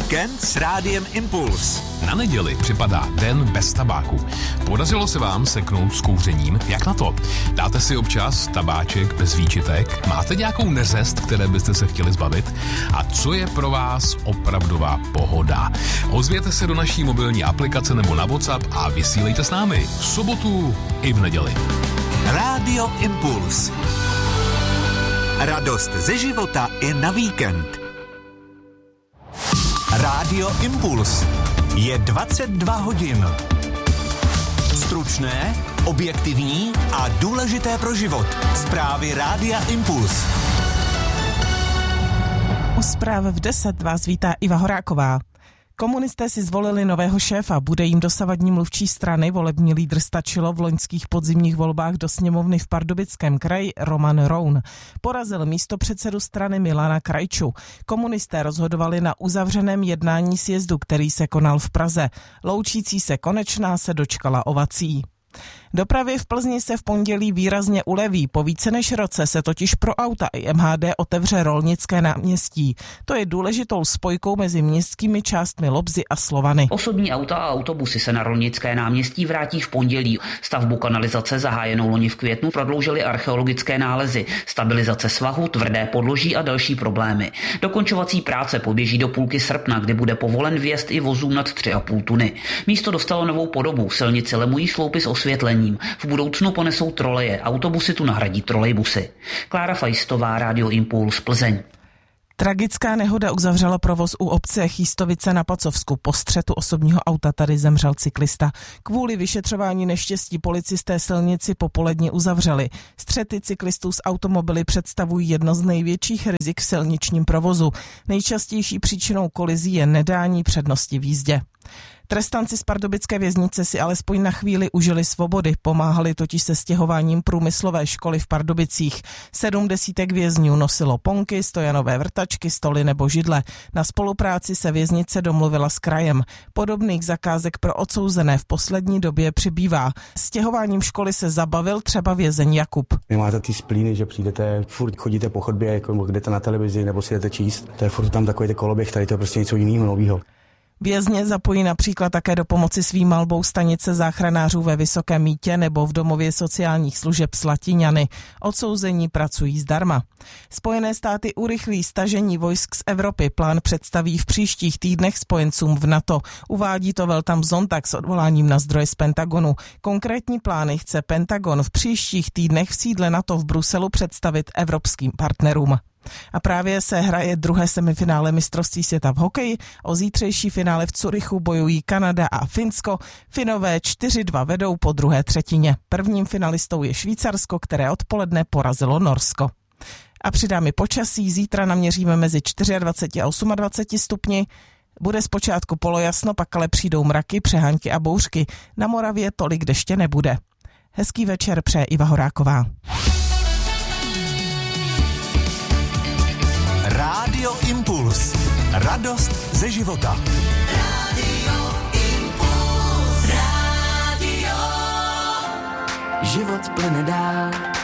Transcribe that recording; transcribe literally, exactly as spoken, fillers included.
Víkend s Rádiem Impuls. Na neděli připadá den bez tabáku. Podařilo se vám seknout s kouřením? Jak na to? Dáte si občas tabáček bez výčitek? Máte nějakou neřest, které byste se chtěli zbavit? A co je pro vás opravdová pohoda? Ozvěte se do naší mobilní aplikace nebo na WhatsApp a vysílejte s námi v sobotu i v neděli. Rádio Impuls. Radost ze života i na víkend. Rádio Impuls. Je dvacet dva hodin. Stručné, objektivní a důležité pro život. Zprávy Rádia Impuls. U zpráv v deset vás vítá Iva Horáková. Komunisté si zvolili nového šéfa, bude jim dosavadní mluvčí strany, volební lídr Stačilo v loňských podzimních volbách do sněmovny v Pardubickém kraji Roman Roun. Porazil místopředsedu strany Milana Krajču. Komunisté rozhodovali na uzavřeném jednání sjezdu, který se konal v Praze. Loučící se Konečná se dočkala ovací. Dopravě v Plzni se v pondělí výrazně uleví. Po více než roce se totiž pro auta i M H D otevře Rolnické náměstí. To je důležitou spojkou mezi městskými částmi Lobzy a Slovany. Osobní auta a autobusy se na Rolnické náměstí vrátí v pondělí. Stavbu kanalizace zahájenou loni v květnu prodloužily archeologické nálezy, stabilizace svahu, tvrdé podloží a další problémy. Dokončovací práce poběží do půlky srpna, kdy bude povolen vjezd i vozům nad tři a půl tuny. Místo dostalo novou podobu, silnici lemují sloupy s osvětlením. V budoucnu ponesou troleje, autobusy tu nahradí trolejbusy. Klára Fajstová, Rádio Impuls, Plzeň. Tragická nehoda uzavřela provoz u obce Chýstovice na Pacovsku. Po střetu osobního auta tady zemřel cyklista. Kvůli vyšetřování neštěstí policisté silnici popoledně uzavřeli. Střety cyklistů s automobily představují jedno z největších rizik v silničním provozu. Nejčastější příčinou kolizí je nedání přednosti v jízdě. Trestanci z pardubické věznice si alespoň na chvíli užili svobody, pomáhali totiž se stěhováním průmyslové školy v Pardubicích. Sedm desítek vězňů nosilo ponky, stojanové vrtačky, stoly nebo židle. Na spolupráci se věznice domluvila s krajem. Podobných zakázek pro odsouzené v poslední době přibývá. Stěhováním školy se zabavil třeba vězeň Jakub. Vy máte ty splíny, že přijdete, furt chodíte po chodbě, jako jdete na televizi nebo si jdete číst. To je furt tam takový koloběh, tady to je prostě něco jiného, nového. Vězně zapojí například také do pomoci svým malbou stanice záchranářů ve Vysokém Mýtě nebo v domově sociálních služeb Slatiňany. Odsouzení pracují zdarma. Spojené státy urychlí stažení vojsk z Evropy. Plán představí v příštích týdnech spojencům v NATO. Uvádí to Weltam Sonntag s odvoláním na zdroje z Pentagonu. Konkrétní plány chce Pentagon v příštích týdnech v sídle NATO v Bruselu představit evropským partnerům. A právě se hraje druhé semifinále mistrovství světa v hokeji. O zítřejší finále v Curychu bojují Kanada a Finsko. Finové čtyři dva vedou po druhé třetině. Prvním finalistou je Švýcarsko, které odpoledne porazilo Norsko. A přidáme počasí. Zítra naměříme mezi dvacet čtyři a dvacet osm stupni. Bude zpočátku polojasno, pak ale přijdou mraky, přehánky a bouřky. Na Moravě tolik deště nebude. Hezký večer přeje Iva Horáková. Rádio Impuls. Radost ze života. Rádio Impuls. Rádio. Život plyne dál.